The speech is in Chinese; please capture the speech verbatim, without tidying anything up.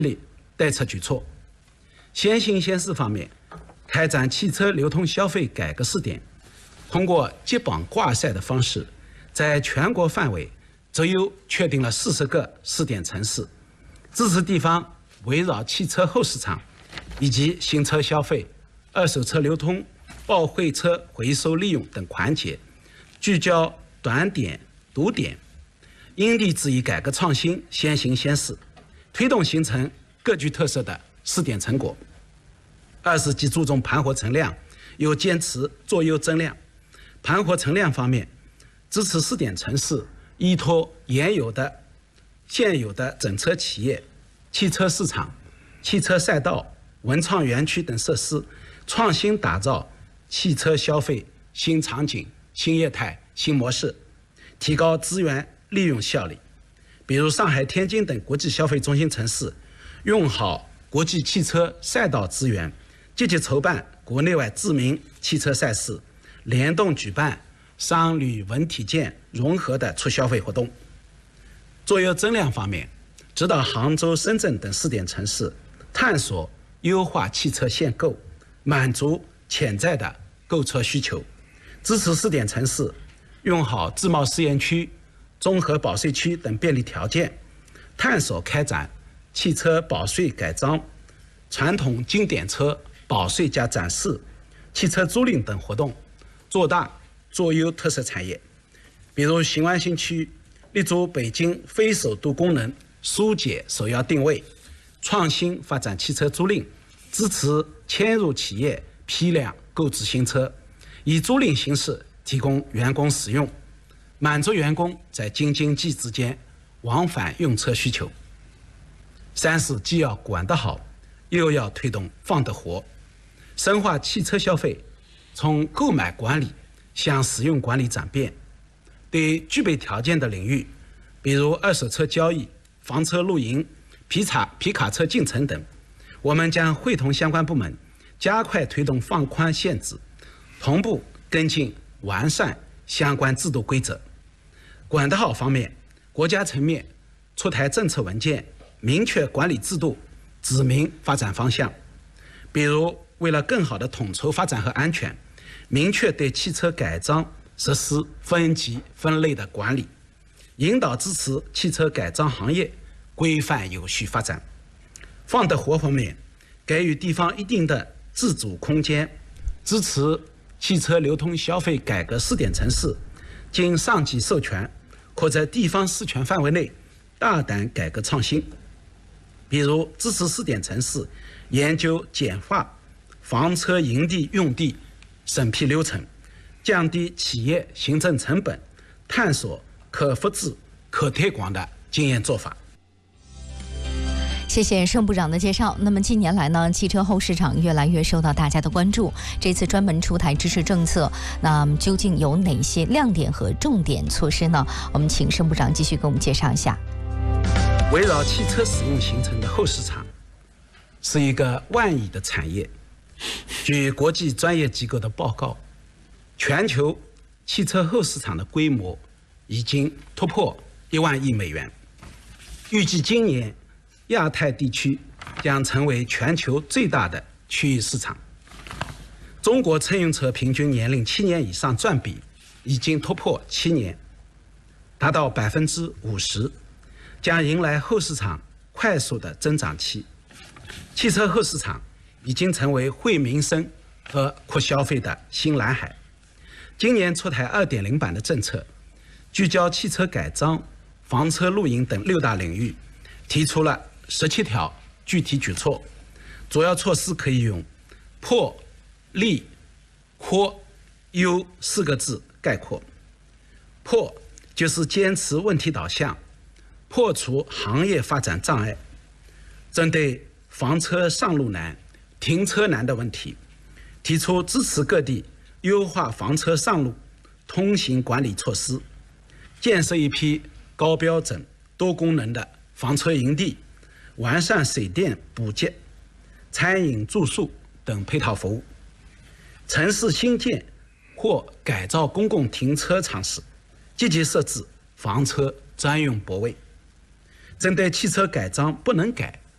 力对策举措。先行先试方面，开展汽车流通消费改革试点，通过接榜挂赛的方式，在全国范围择优确定了四十个试点城市，支持地方围绕汽车后市场以及新车消费、二手车流通、报废车回收利用等环节，聚焦短点、堵点，因地制宜改革创新，先行先试，推动形成各具特色的试点成果。二是既注重盘活存量，又坚持做优增量。盘活存量方面，支持试点城市依托原有的、现有的整车企业、汽车市场、汽车赛道、文创园区等设施，创新打造汽车消费新场景、新业态、新模式，提高资源利用效率。比如上海、天津等国际消费中心城市，用好国际汽车赛道资源，积极筹办国内外知名汽车赛事，联动举办商旅文体健融合的促消费活动。做优增量方面，指导杭州、深圳等试点城市探索优化汽车限购，满足潜在的购车需求，支持试点城市用好自贸试验区、综合保税区等便利条件，探索开展汽车保税改装、传统经典车保税加展示、汽车租赁等活动，做大做优特色产业。比如雄安新区立足北京非首都功能，疏解首要定位，创新发展汽车租赁，支持迁入企业批量购置新车，以租赁形式提供员工使用，满足员工在京津冀之间往返用车需求。三是既要管得好，又要推动放得活，深化汽车消费从购买管理向使用管理转变。对具备条件的领域，比如二手车交易、房车露营、皮卡皮卡车进城等，我们将会同相关部门加快推动放宽限制，同步跟进完善相关制度规则。管得好方面，国家层面出台政策文件，明确管理制度，指明发展方向。比如为了更好的统筹发展和安全，明确对汽车改装实施分级分类的管理，引导支持汽车改装行业规范有序发展。放得活方面，给予地方一定的自主空间，支持汽车流通消费改革试点城市经上级授权，可在地方事权范围内大胆改革创新。比如支持试点城市研究简化房车营地用地审批流程，降低企业行政成本，探索可复制、可推广的经验做法。 谢谢盛部长的介绍。那么近年来呢，汽车后市场越来越受到大家的关注。这次专门出台支持政策，那究竟有哪些亮点和重点措施呢？我们请盛部长继续给我们介绍一下。 围绕汽车使用形成的后市场是一个万亿的产业。据国际专业机构的报告，全球汽车后市场的规模已经突破一万亿美元。预计今年亚太地区将成为全球最大的区域市场。中国乘用车平均年龄七年以上占比已经突破七年，达到百分之五十，将迎来后市场快速的增长期。汽车后市场已经成为惠民生和扩消费的新蓝海。今年出台 二点零 版的政策，聚焦汽车改装、房车露营等六大领域，提出了十七条具体举措。主要措施可以用破、立、扩、优四个字概括。破就是坚持问题导向，破除行业发展障碍，针对房车上路难、停车难的问题，提出支持各地优化房车上路通行管理措施，建设一批高标准、多功能的房车营地，完善水电补给、餐饮住宿等配套服务。城市新建或改造公共停车场时，积极设置房车专用泊位。针对汽车改装不能改